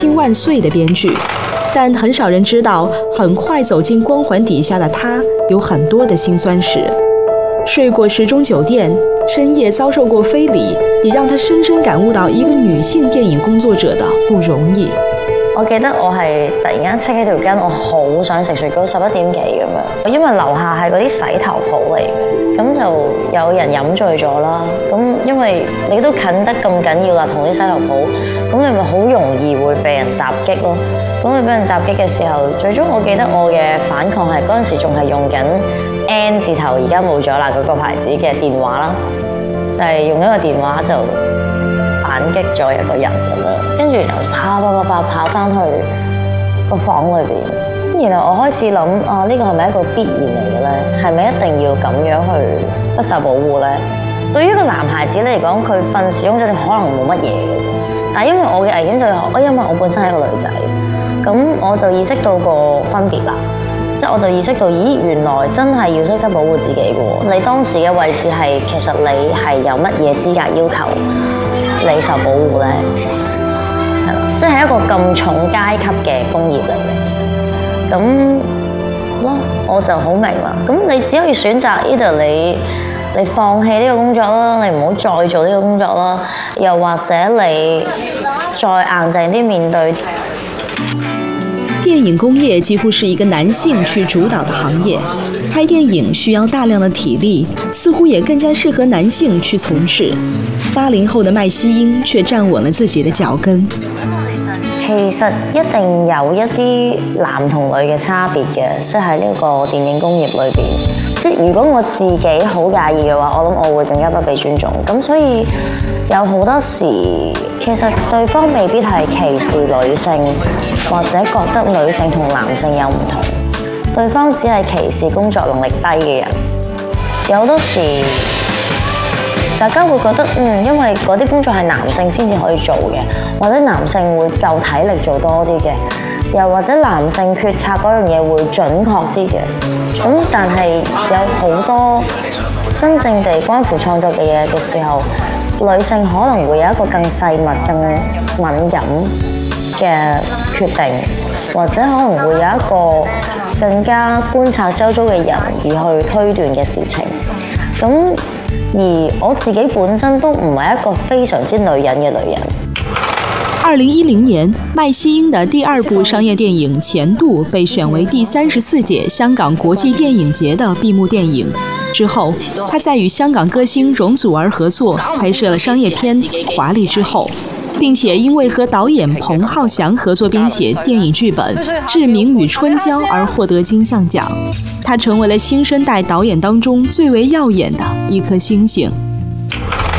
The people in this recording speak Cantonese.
新万岁的编剧，但很少人知道，很快走进光环底下的他有很多的辛酸史。睡过时钟酒店，深夜遭受过非礼，也让他深深感悟到一个女性电影工作者的不容易。 我記得我係突然間戚起條筋，我好想食雪糕，11點幾咁樣。因為樓下係嗰啲洗頭鋪嚟嘅，咁就有人飲醉咗啦。咁因為你都近得咁緊要啦，同啲洗頭鋪，咁你咪好容易會被人襲擊咯。咁你俾人襲擊嘅時候，最終我記得我嘅反抗係嗰陣時仲係用緊 N 字頭，而家冇咗啦嗰個牌子嘅電話啦，就係用一個電話就反擊咗一個人咁樣，跟住然後跑翻去個房裏邊，然後我開始諗啊，呢個係咪一個必然嚟嘅咧？係咪一定要咁樣去不受保護咧？對於一個男孩子嚟講，佢瞓時鐘酒店可能冇乜嘢嘅，但係因為我嘅危險就係，因為我本身係一個女仔，咁我就意識到個分別啦。即係我就意識到，咦，原來真係要識得保護自己嘅喎。你當時嘅位置係，其實你係有乜嘢資格要求你受保護咧？係啦，即係一個咁重階級嘅工業嚟嘅，其實咁咯，我就好明啦。咁你只可以選擇 either 你放棄呢個工作啦，你唔好再做呢個工作啦，又或者你再硬淨啲面對。 電影工業幾乎是一個男性去主導的行業，拍電影需要大量的體力，似乎也更加適合男性去從事。80後的麥希英卻站穩了自己的腳跟。 其實一定有一啲男同女嘅差別嘅，即係喺呢個電影工業裏邊。即係如果我自己好介意嘅話，我諗我會更加不被尊重。咁所以有好多時，其實對方未必係歧視女性，或者覺得女性同男性有唔同，對方只係歧視工作能力低嘅人。有好多時，大家會覺得因為嗰啲工作係男性先至可以做嘅，或者男性會夠體力做多啲嘅，又或者男性決策嗰樣嘢會準確啲嘅。咁但係有好多真正地關乎創作嘅嘢嘅時候，女性可能會有一個更細密、更敏感嘅決定，或者可能會有一個更加觀察周遭嘅人而去推斷嘅事情。咁而我自己本身都唔係一個非常之女人嘅女人。 2010年，麥希英的第2部商業電影《前度》被選為第34屆香港國際電影節的閉幕電影。之後，他在與香港歌星容祖兒合作拍攝了商業片《華麗之後》，並且因為和導演彭浩翔合作編寫電影劇本《志明與春嬌》而獲得金像獎。他成為了新生代導演當中最為耀眼的一顆星星。